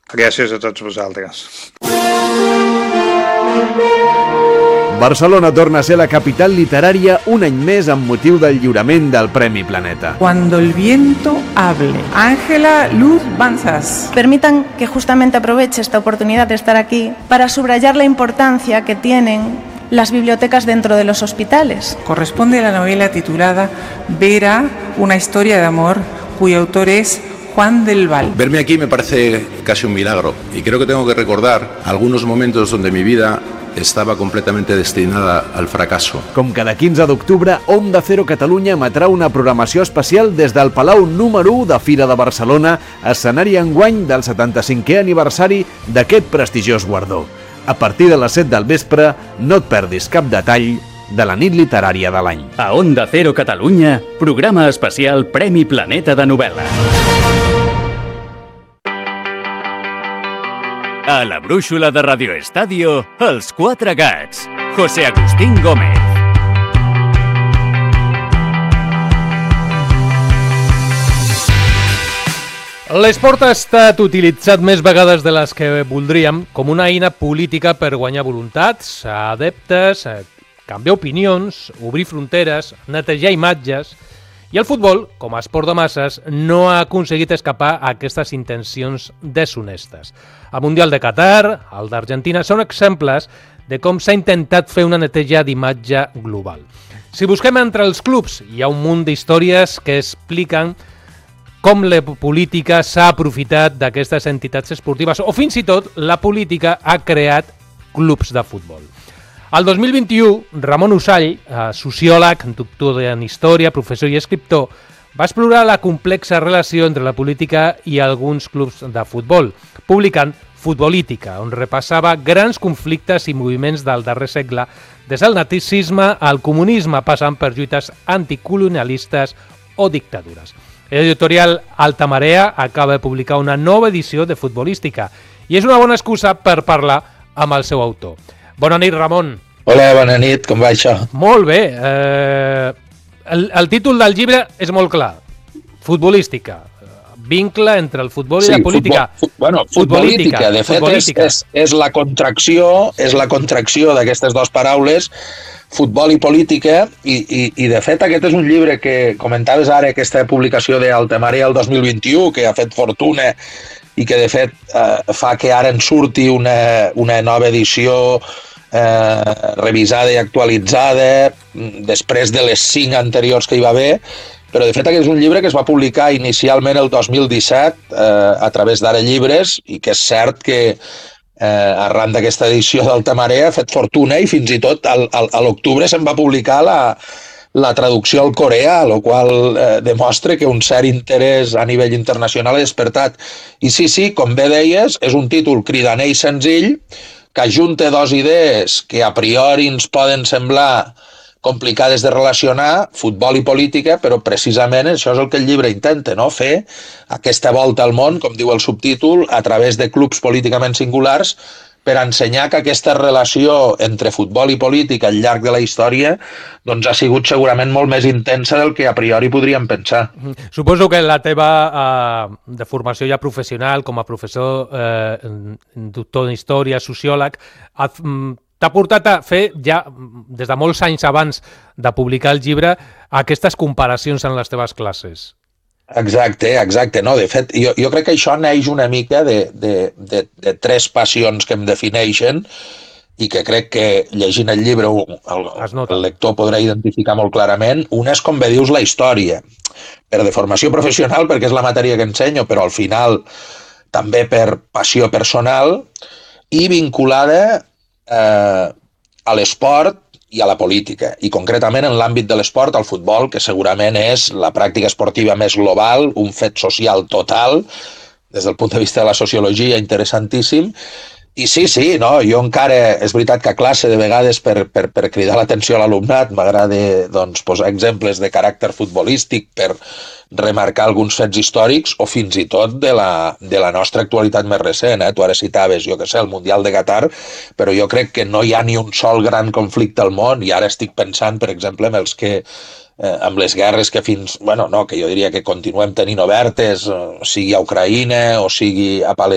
Gràcies a tots vosaltres. Barcelona torna a ser la capital literària un any més amb motiu del lliurament del Premi Planeta. Cuando el viento hable. Ángela Luz Banzas. Permitan que justamente aproveche esta oportunidad de estar aquí para subrayar la importancia que tienen las bibliotecas dentro de los hospitales. Corresponde a la novela titulada Vera, una historia de amor, cuyo autor es Juan del Val. Verme aquí me parece casi un milagro y creo que tengo que recordar algunos momentos donde mi vida estava completamente destinada al fracasso. Com cada 15 d'octubre, Onda Cero Catalunya emetrà una programació especial des del Palau número 1 de Fira de Barcelona, escenari enguany del 75è aniversari d'aquest prestigiós guardó. A partir de les 7 del vespre, no et perdis cap detall de la nit literària de l'any. A Onda Cero Catalunya, programa especial Premi Planeta de novel·la. A la brúixola de Radio Estadio, Els Quatre Gats, José Agustín Gómez. L'esport ha estat utilitzat més vegades de les que voldríem com una eina política per guanyar voluntats, adeptes, canviar opinions, obrir fronteres, netejar imatges. I el futbol, com a esport de masses, no ha aconseguit escapar a aquestes intencions deshonestes. El Mundial de Qatar, el d'Argentina, són exemples de com s'ha intentat fer una neteja d'imatge global. Si busquem entre els clubs, hi ha un munt d'històries que expliquen com la política s'ha aprofitat d'aquestes entitats esportives o fins i tot la política ha creat clubs de futbol. El 2021, Ramon Usall, sociòleg, doctor en història, professor i escriptor, va explorar la complexa relació entre la política i alguns clubs de futbol, publicant Futbolítica, on repassava grans conflictes i moviments del darrer segle, des del nazisme al comunisme, passant per lluites anticolonialistes o dictadures. L'editorial Alta Marea acaba de publicar una nova edició de Futbolística i és una bona excusa per parlar amb el seu autor. Bona nit, Ramon. Hola, bona nit, com va això? Molt bé. El títol del llibre és molt clar. Futbolística. Vincle entre el futbol i la política. Futbolítica. De fet, és la contracció d'aquestes dues paraules, futbol i política, i de fet aquest és un llibre que comentaves ara, aquesta publicació d'Alta Marea el 2021, que ha fet fortuna i que de fet fa que ara en surti una nova edició revisada i actualitzada després de les 5 anteriors que hi va haver, però de fet aquest és un llibre que es va publicar inicialment el 2017 a través d'Ara Llibres i que és cert que arran d'aquesta edició d'Alta Marea ha fet fortuna i fins i tot a l'octubre se'n va publicar la traducció al coreà, el qual demostra que un cert interès a nivell internacional ha despertat. I sí, com bé deies, és un títol cridaner i senzill que ajunta dues idees que a priori ens poden semblar complicades de relacionar, futbol i política, però precisament això és el que el llibre intenta, no? Fer aquesta volta al món, com diu el subtítol, a través de clubs políticament singulars, per ensenyar que aquesta relació entre futbol i política al llarg de la història doncs ha sigut segurament molt més intensa del que a priori podríem pensar. Suposo que la teva de formació ja professional, com a professor, doctor en història, sociòleg, t'ha portat a fer ja, des de molts anys abans de publicar el llibre, aquestes comparacions en les teves classes. Exacte. No, de fet, jo crec que això neix una mica de tres passions que em defineixen i que crec que llegint el llibre el lector podrà identificar molt clarament. Una és, com bé dius, la història, per de formació professional, perquè és la matèria que ensenyo, però al final també per passió personal i vinculada a l'esport i a la política, i concretament en l'àmbit de l'esport, al futbol, que segurament és la pràctica esportiva més global, un fet social total, des del punt de vista de la sociologia, interessantíssim. I sí, no, jo encara, és veritat que a classe de vegades per cridar l'atenció a l'alumnat m'agrada posar exemples de caràcter futbolístic per remarcar alguns fets històrics o fins i tot de la nostra actualitat més recent. Tu ara citaves, jo què sé, el Mundial de Qatar, però jo crec que no hi ha ni un sol gran conflicte al món, i ara estic pensant, per exemple, amb les guerres que que jo diria que continuem tenint obertes, sigui a Ucraïna o sigui a Palestina,